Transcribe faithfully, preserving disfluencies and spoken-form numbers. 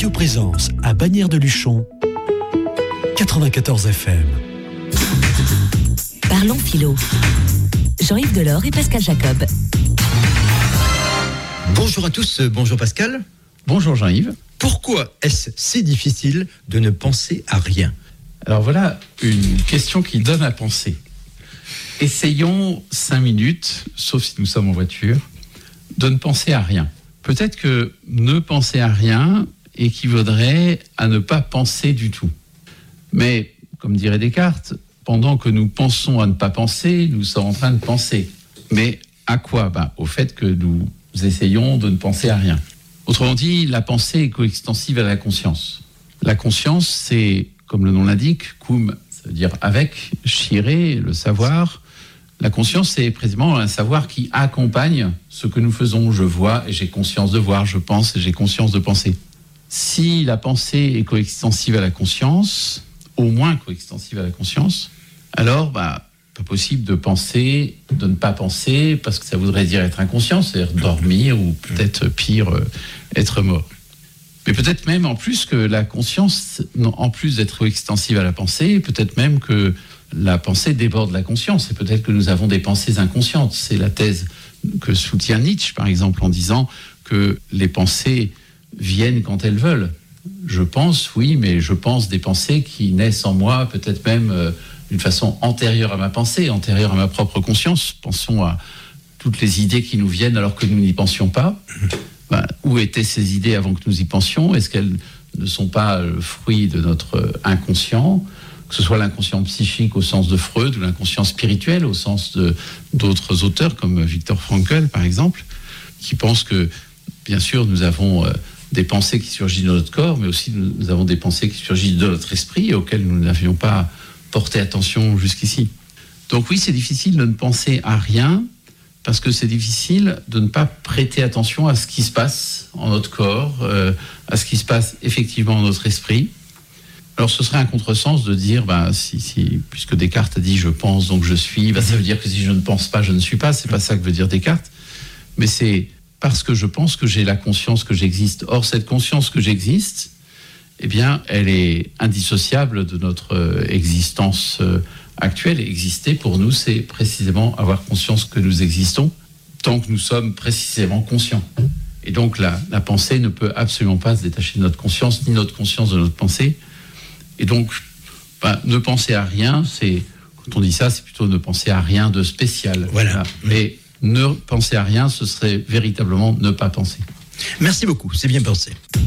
Radio Présence à Bagnères de Luchon, quatre-vingt-quatorze F M. Parlons philo. Jean-Yves Delors et Pascal Jacob. Bonjour à tous, bonjour Pascal. Bonjour Jean-Yves. Pourquoi est-ce si difficile de ne penser à rien ? Alors voilà une question qui donne à penser. Essayons cinq minutes, sauf si nous sommes en voiture, de ne penser à rien. Peut-être que ne penser à rien équivaudrait à ne pas penser du tout. Mais, comme dirait Descartes, pendant que nous pensons à ne pas penser, nous sommes en train de penser. Mais à quoi ? Ben, au fait que nous essayons de ne penser à rien. Autrement dit, la pensée est coextensive à la conscience. La conscience, c'est, comme le nom l'indique, cum, ça veut dire avec, chiré, le savoir. La conscience, c'est précisément un savoir qui accompagne ce que nous faisons. Je vois et j'ai conscience de voir, je pense et j'ai conscience de penser. Si la pensée est coextensive à la conscience, au moins coextensive à la conscience, alors, bah, pas possible de penser, de ne pas penser, parce que ça voudrait dire être inconscient, c'est-à-dire dormir ou peut-être pire, euh, être mort. Mais peut-être même en plus que la conscience, en plus d'être coextensive à la pensée, peut-être même que la pensée déborde la conscience, et peut-être que nous avons des pensées inconscientes. C'est la thèse que soutient Nietzsche, par exemple, en disant que les pensées viennent quand elles veulent. Je pense, oui, mais je pense des pensées qui naissent en moi, peut-être même euh, d'une façon antérieure à ma pensée, antérieure à ma propre conscience. Pensons à toutes les idées qui nous viennent alors que nous n'y pensions pas. Ben, où étaient ces idées avant que nous y pensions ? Est-ce qu'elles ne sont pas le fruit de notre inconscient ? Que ce soit l'inconscient psychique au sens de Freud ou l'inconscient spirituel au sens de, d'autres auteurs comme Viktor Frankl, par exemple, qui pensent que, bien sûr, nous avons euh, des pensées qui surgissent de notre corps, mais aussi nous, nous avons des pensées qui surgissent de notre esprit et auxquelles nous n'avions pas porté attention jusqu'ici. Donc oui, c'est difficile de ne penser à rien, parce que c'est difficile de ne pas prêter attention à ce qui se passe en notre corps, euh, à ce qui se passe effectivement dans notre esprit. Alors ce serait un contresens de dire, bah, si, si, puisque Descartes a dit « je pense, donc je suis », bah, ça veut dire que si je ne pense pas, je ne suis pas. C'est pas ça que veut dire Descartes. Mais c'est parce que je pense que j'ai la conscience que j'existe. Or, cette conscience que j'existe, eh bien, elle est indissociable de notre existence actuelle. Exister, pour nous, c'est précisément avoir conscience que nous existons, tant que nous sommes précisément conscients. Et donc, la, la pensée ne peut absolument pas se détacher de notre conscience, ni notre conscience de notre pensée. Et donc, bah, ne penser à rien, c'est, quand on dit ça, c'est plutôt ne penser à rien de spécial. Voilà. Voilà. Mais ne penser à rien, ce serait véritablement ne pas penser. Merci beaucoup, c'est bien pensé.